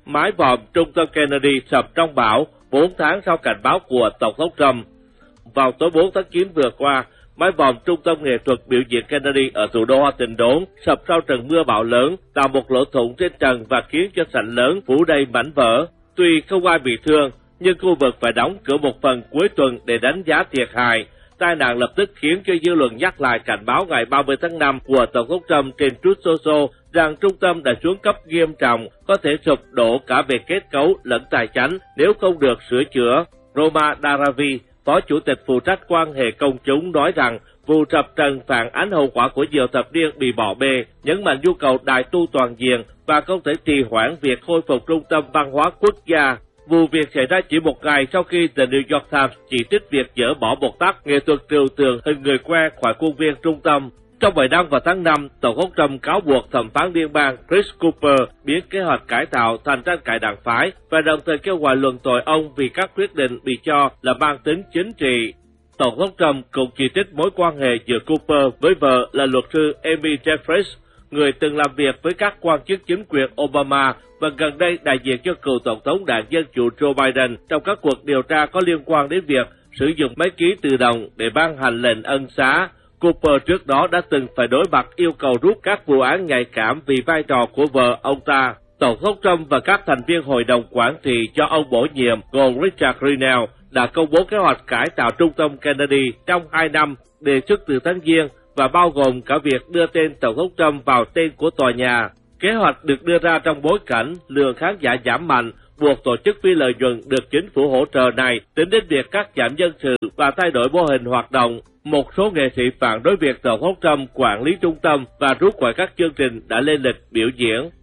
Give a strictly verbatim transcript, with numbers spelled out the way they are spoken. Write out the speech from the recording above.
Mái vòm trung tâm Kennedy sập trong bão bốn tháng sau cảnh báo của Tổng thống Trump. Vào tối bốn tháng chín vừa qua, mái vòm trung tâm nghệ thuật biểu diễn Kennedy ở thủ đô Washington đốn sập sau trận mưa bão lớn, tạo một lỗ thủng trên trần và khiến cho sảnh lớn phủ đầy mảnh vỡ. Tuy không ai bị thương, nhưng khu vực phải đóng cửa một phần cuối tuần để đánh giá thiệt hại. Tai nạn lập tức khiến cho dư luận nhắc lại cảnh báo ngày ba mươi tháng năm của Tổng thống Trump trên Truth Social rằng trung tâm đã xuống cấp nghiêm trọng, có thể sụp đổ cả về kết cấu lẫn tài chánh nếu không được sửa chữa. Roma Daravi, Phó Chủ tịch phụ trách quan hệ công chúng nói rằng vụ sập trần phản ánh hậu quả của nhiều thập niên bị bỏ bê, nhấn mạnh nhu cầu đại tu toàn diện và không thể trì hoãn việc khôi phục trung tâm văn hóa quốc gia. Vụ việc xảy ra chỉ một ngày sau khi The New York Times chỉ trích việc dỡ bỏ một tắc nghệ thuật trừu tượng hình người que khỏi khuôn viên trung tâm. Trong bài đăng vào tháng năm, Tổng thống Trump cáo buộc thẩm phán liên bang Chris Cooper biến kế hoạch cải tạo thành tranh cãi đảng phái và đồng thời kêu gọi luận tội ông vì các quyết định bị cho là mang tính chính trị. Tổng thống Trump cũng chỉ trích mối quan hệ giữa Cooper với vợ là luật sư Amy Jeffries, người từng làm việc với các quan chức chính quyền Obama và gần đây đại diện cho cựu Tổng thống đảng Dân Chủ Joe Biden trong các cuộc điều tra có liên quan đến việc sử dụng máy ký tự động để ban hành lệnh ân xá. Cooper trước đó đã từng phải đối mặt yêu cầu rút các vụ án nhạy cảm vì vai trò của vợ ông ta. Tổng thống Trump và các thành viên hội đồng quản trị cho ông bổ nhiệm gồm Richard Grenell đã công bố kế hoạch cải tạo trung tâm Kennedy trong hai năm đề xuất từ tháng Giêng và bao gồm cả việc đưa tên Tổng thống Trump vào tên của tòa nhà. Kế hoạch được đưa ra trong bối cảnh lượng khán giả giảm mạnh, buộc tổ chức phi lợi nhuận được chính phủ hỗ trợ này tính đến việc cắt giảm nhân sự và thay đổi mô hình hoạt động. Một số nghệ sĩ phản đối việc Tổng thống Trump quản lý trung tâm và rút khỏi các chương trình đã lên lịch biểu diễn.